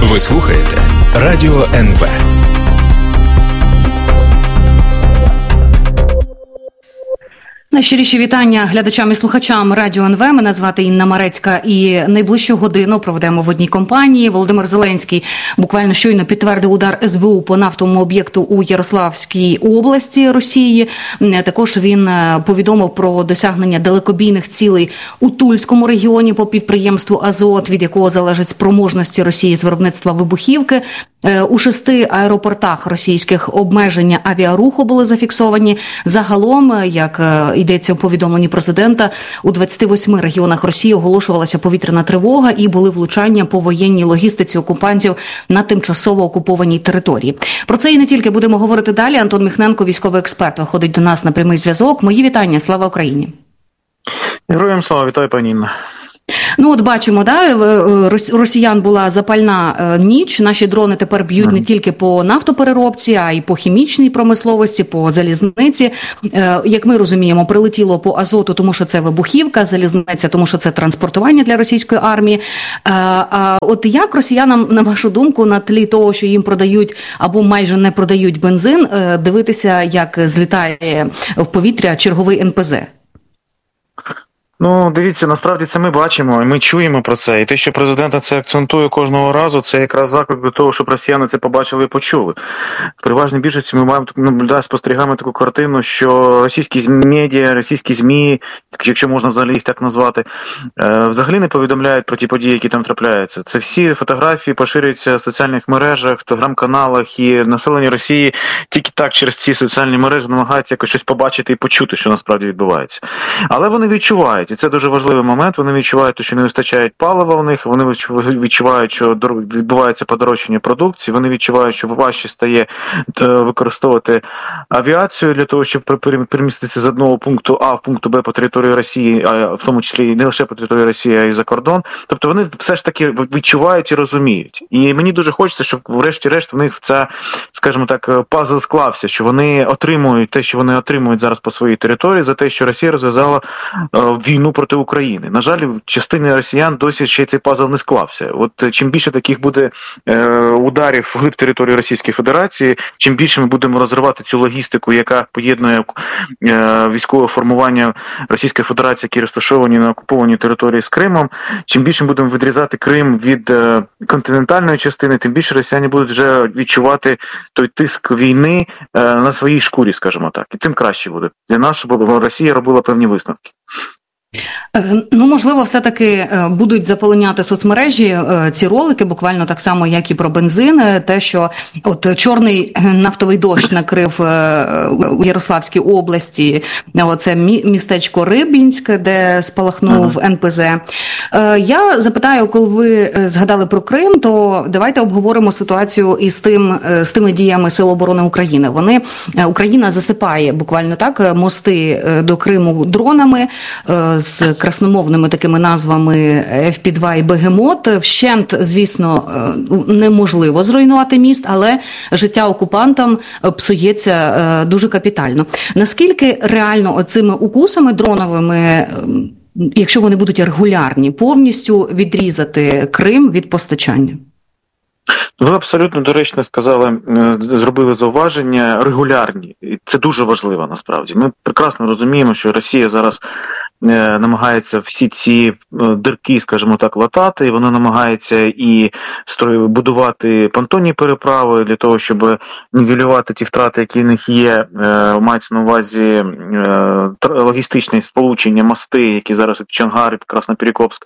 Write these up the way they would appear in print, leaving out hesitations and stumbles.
Ви слухаєте Радіо НВ. Найщиріші вітання глядачам і слухачам Радіо НВ. Мене звати Інна Марецька, і найближчу годину проведемо в одній компанії. Володимир Зеленський буквально щойно підтвердив удар СБУ по нафтовому об'єкту у Ярославській області Росії. Також він повідомив про досягнення далекобійних цілей у Тульському регіоні по підприємству «Азот», від якого залежать спроможності Росії з виробництва вибухівки. У 6 аеропортах російських обмеження авіаруху були зафіксовані. Загалом, як йдеться у повідомленні президента, у 28 регіонах Росії оголошувалася повітряна тривога і були влучання по воєнній логістиці окупантів на тимчасово окупованій території. Про це і не тільки будемо говорити далі. Антон Міхненко, військовий експерт, виходить до нас на прямий зв'язок. Мої вітання. Слава Україні. Героям слава. Вітаю, пані Інна. Ну от бачимо, да, у росіян була запальна ніч. Наші дрони тепер б'ють не тільки по нафтопереробці, а й по хімічній промисловості, по залізниці. Як ми розуміємо, прилетіло по Азоту, тому що це вибухівка, залізниця, тому що це транспортування для російської армії. А от як росіянам, на вашу думку, на тлі того, що їм продають або майже не продають бензин, дивитися, як злітає в повітря черговий НПЗ? Ну, дивіться, насправді це ми бачимо, і ми чуємо про це. І те, що президент це акцентує кожного разу, це якраз заклик до того, щоб росіяни це побачили і почули. В переважній більшості ми маємо спостерігаємо таку картину, що російські медіа, російські ЗМІ, якщо можна взагалі їх так назвати, взагалі не повідомляють про ті події, які там трапляються. Це всі фотографії поширюються в соціальних мережах, в телеграм-каналах, і населення Росії тільки так через ці соціальні мережі намагається якось щось побачити і почути, що насправді відбувається. Але вони відчувають. І це дуже важливий момент. Вони відчувають, що не вистачає палива у них, вони відчувають, що відбувається подорожчання продукції, вони відчувають, що важче стає використовувати авіацію для того, щоб переміститися з одного пункту А в пункту Б по території Росії, а в тому числі не лише по території Росії, а й за кордон. Тобто вони все ж таки відчувають і розуміють. І мені дуже хочеться, щоб врешті-решт в них ця, скажімо так, пазл склався, що вони отримують те, що вони отримують зараз по своїй території, за те, що Росія розв'язала війну проти України. На жаль, в частині росіян досі ще цей пазл не склався. От чим більше таких буде ударів вглиб території Російської Федерації, чим більше ми будемо розривати цю логістику, яка поєднує військове формування Російської Федерації, які розташовані на окупованій території з Кримом, чим більше ми будемо відрізати Крим від континентальної частини, тим більше росіяни будуть вже відчувати той тиск війни на своїй шкурі, скажімо так. І тим краще буде для нас, щоб Росія робила певні висновки. Ну, можливо, все-таки будуть заполоняти соцмережі ці ролики, буквально так само, як і про бензин. Те, що от чорний нафтовий дощ накрив у Ярославській області, оце містечко Рибінськ, де спалахнув НПЗ. Я запитаю, коли ви згадали про Крим, то давайте обговоримо ситуацію із тими діями Сил оборони України. Україна засипає буквально так мости до Криму дронами, з красномовними такими назвами FP2 і Бегемот. Вщент, звісно, неможливо зруйнувати міст, але життя окупантам псується дуже капітально. Наскільки реально оцими укусами дроновими, якщо вони будуть регулярні, повністю відрізати Крим від постачання? Ви абсолютно доречно сказали, зробили зауваження регулярні. І це дуже важливо насправді. Ми прекрасно розуміємо, що Росія зараз намагається всі ці дирки, скажімо так, латати, і вона намагається і будувати понтонні переправи для того, щоб нівелювати ті втрати, які в них є, мається на увазі логістичне сполучення, мости, які зараз от Чонгар і Красноперекопськ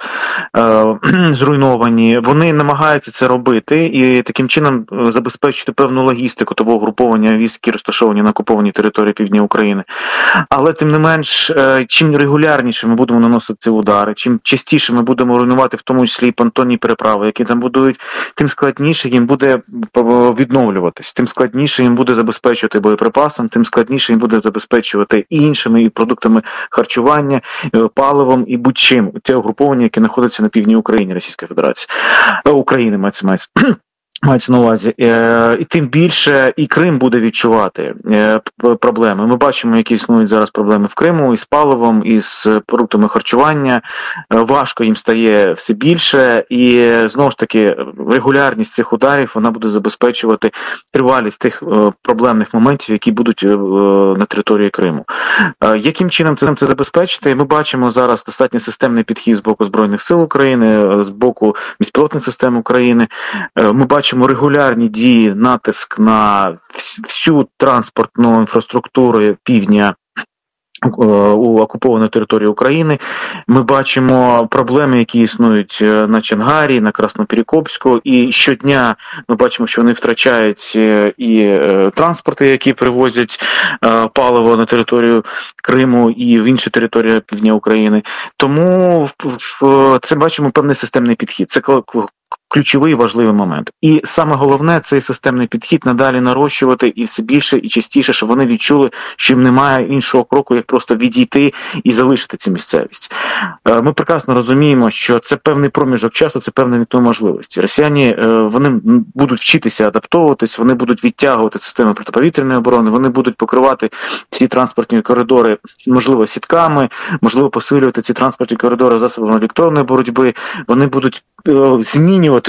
зруйновані. Вони намагаються це робити і таким чином забезпечити певну логістику того угруповання військ, які розташовані на окупованій території півдня України. Але тим не менш, чим регулярніше ми будемо наносити ці удари, чим частіше ми будемо руйнувати в тому числі і понтонні переправи, які там будують, тим складніше їм буде відновлюватись, тим складніше їм буде забезпечувати боєприпасом, тим складніше їм буде забезпечувати і іншими продуктами харчування, паливом і будь-чим. Ті угруповання, які знаходяться на півдні України, Російської Федерації, України мається. Мається на увазі, і тим більше і Крим буде відчувати проблеми. Ми бачимо, які існують зараз проблеми в Криму із паливом, із продуктами харчування. Важко їм стає все більше, і знову ж таки регулярність цих ударів вона буде забезпечувати тривалість тих проблемних моментів, які будуть на території Криму. Яким чином це забезпечити? Ми бачимо зараз достатньо системний підхід з боку Збройних сил України, з боку безпілотних систем України. Ми бачимо регулярні дії, натиск на всю транспортну інфраструктуру півдня у окупованій території України. Ми бачимо проблеми, які існують на Чангарі, на Красноперекопську, і щодня ми бачимо, що вони втрачають і транспорти, які привозять паливо на територію Криму і в інші території півдня України. Тому це бачимо певний системний підхід. Це ключовий важливий момент. І саме головне, цей системний підхід надалі нарощувати і все більше і частіше, щоб вони відчули, що їм немає іншого кроку, як просто відійти і залишити цю місцевість. Ми прекрасно розуміємо, що це певний проміжок часу, це певні вікно можливості. Росіяни, вони будуть вчитися адаптовуватись, вони будуть відтягувати системи протиповітряної оборони, вони будуть покривати ці транспортні коридори, можливо, сітками, можливо, посилювати ці транспортні коридори засобами електронної боротьби, вони будуть змінювати